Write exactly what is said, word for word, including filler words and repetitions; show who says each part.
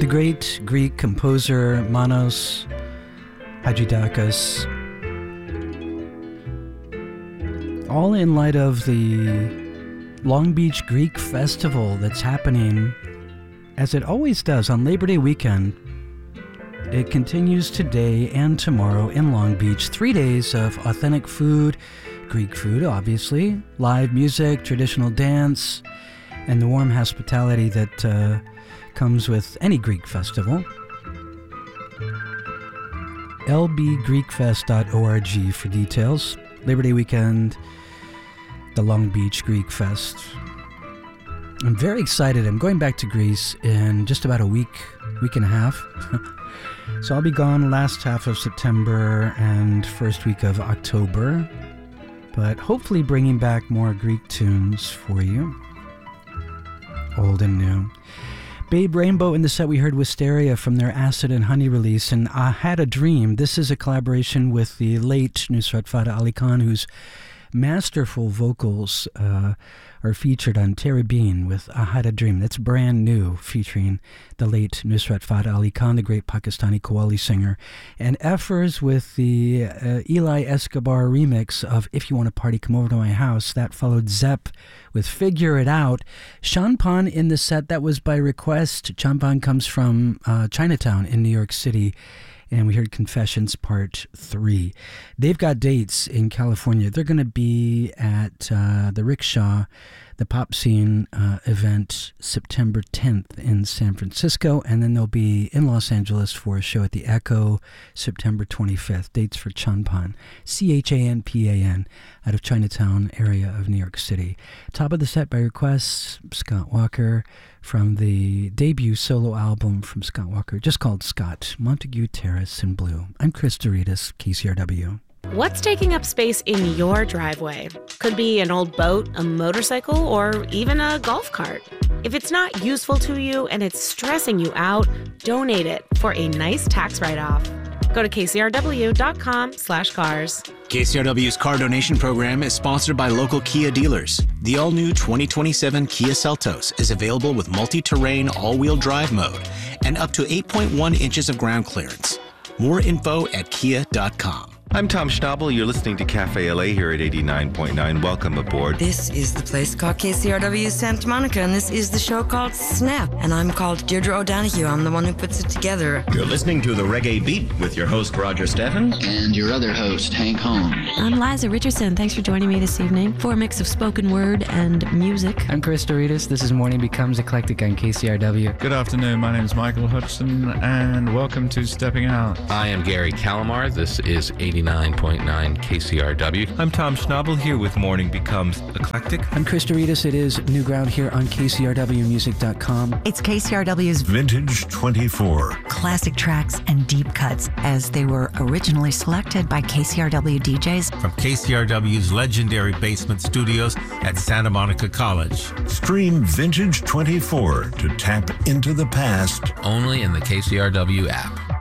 Speaker 1: The great Greek composer Manos Hadjidakis, all in light of the Long Beach Greek Festival that's happening, as it always does, on Labor Day weekend. It continues today and tomorrow in Long Beach. Three days of authentic food, Greek food, obviously, live music, traditional dance, and the warm hospitality that uh, comes with any Greek festival. L B greek fest dot org for details. Labor Day weekend, the Long Beach Greek Fest. I'm very excited. I'm going back to Greece in just about a week, week and a half. So I'll be gone last half of September and first week of October, but hopefully bringing back more Greek tunes for you, old and new. Babe Rainbow in the set we heard Wisteria from their Acid and Honey release, and I Had a Dream. This is a collaboration with the late Nusrat Fateh Ali Khan, whose masterful vocals uh, are featured on Terry Bean with I Had a Dream. That's brand new, featuring the late Nusrat Fateh Ali Khan, the great Pakistani Qawwali singer, and Effers with the uh, Eli Escobar remix of If You Want to Party, Come Over to My House. That followed Zepp with Figure It Out. Sean Pan in the set, that was by request. Sean Pan comes from uh, Chinatown in New York City. And we heard Confessions Part three. They've got dates in California. They're going to be at uh, the Rickshaw, the Pop Scene uh, event, September tenth in San Francisco. And then they'll be in Los Angeles for a show at the Echo, September twenty-fifth. Dates for Chanpan, C H A N P A N, out of Chinatown area of New York City. Top of the set by request, Scott Walker, from the debut solo album from Scott Walker, just called Scott, Montague Terrace in Blue. I'm Chris Doritas, K C R W.
Speaker 2: What's taking up space in your driveway? Could be an old boat, a motorcycle, or even a golf cart. If it's not useful to you and it's stressing you out, donate it for a nice tax write-off. Go to kcrw.com slash cars.
Speaker 3: K C R W's car donation program is sponsored by local Kia dealers. The all-new twenty twenty-seven Kia Seltos is available with multi-terrain all-wheel drive mode and up to eight point one inches of ground clearance. More info at kia dot com.
Speaker 4: I'm Tom Schnabel. You're listening to Cafe L A here at eighty-nine point nine. Welcome aboard.
Speaker 5: This is the place called K C R W Santa Monica, and this is the show called Snap. And I'm called Deirdre O'Donoghue. I'm the one who puts it together.
Speaker 6: You're listening to The Reggae Beat with your host, Roger Steffens.
Speaker 7: And your other host, Hank Holmes.
Speaker 8: I'm Liza Richardson. Thanks for joining me this evening for a mix of spoken word and music.
Speaker 9: I'm Chris Doritas. This is Morning Becomes Eclectic on K C R W.
Speaker 10: Good afternoon. My name is Michael Hudson, and welcome to Stepping Out.
Speaker 11: I am Gary Calamar. This is eighty-nine point nine K C R W.
Speaker 12: I'm Tom Schnabel here with Morning Becomes Eclectic.
Speaker 1: I'm Chris Doritas. It is New Ground here on K C R W music dot com.
Speaker 13: It's K C R W's
Speaker 14: Vintage twenty-four.
Speaker 13: Classic tracks and deep cuts as they were originally selected by K C R W D Js.
Speaker 15: From K C R W's legendary basement studios at Santa Monica College.
Speaker 14: Stream Vintage twenty-four to tap into the past.
Speaker 11: Only in the K C R W app.